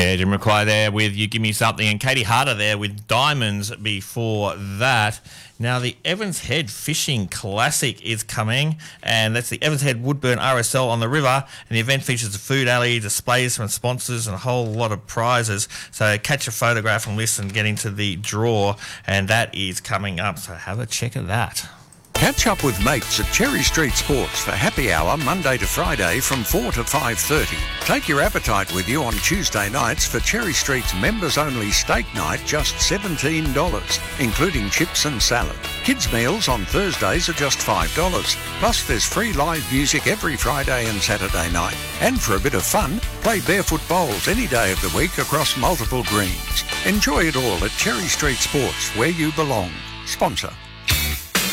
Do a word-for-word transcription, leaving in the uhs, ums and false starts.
Yeah, Jim McQuay there with You Give Me Something, and Katie Harder there with Diamonds before that. Now, the Evans Head Fishing Classic is coming, and that's the Evans Head Woodburn R S L on the river, and the event features a food alley, displays from sponsors, and a whole lot of prizes. So catch a photograph and listen, get into the draw, and that is coming up, so have a check of that. Catch up with mates at Cherry Street Sports for happy hour Monday to Friday from four to five thirty. Take your appetite with you on Tuesday nights for Cherry Street's members-only steak night, just seventeen dollars, including chips and salad. Kids' meals on Thursdays are just five dollars. Plus there's free live music every Friday and Saturday night. And for a bit of fun, play barefoot bowls any day of the week across multiple greens. Enjoy it all at Cherry Street Sports, where you belong. Sponsor